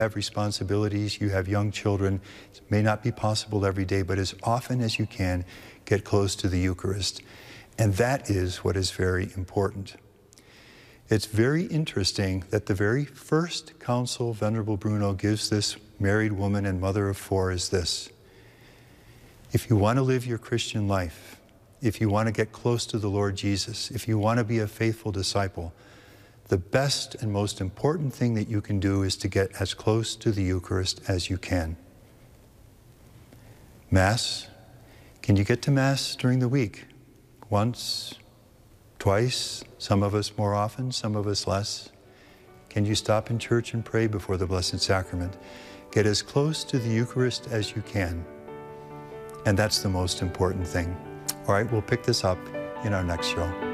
have responsibilities, you have young children. It may not be possible every day, but as often as you can, get close to the Eucharist. And that is what is very important. It's very interesting that the very first counsel Venerable Bruno gives this married woman and mother of four is this: if you want to live your Christian life, if you want to get close to the Lord Jesus, if you want to be a faithful disciple, the best and most important thing that you can do is to get as close to the Eucharist as you can. Mass, can you get to Mass during the week? Once, twice, some of us more often, some of us less. Can you stop in church and pray before the Blessed Sacrament? Get as close to the Eucharist as you can. And that's the most important thing. All right, we'll pick this up in our next show.